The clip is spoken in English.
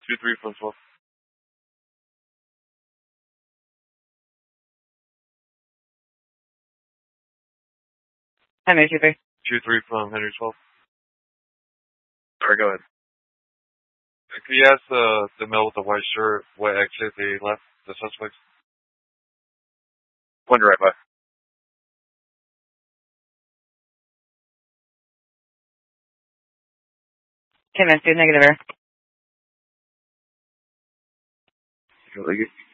2-3 from 12. Henry 2-3. 2-3 from Henry 12. Sorry, go ahead. Could you ask the male with the white shirt what exit they left, the suspects? One right by. Convinced, negative air.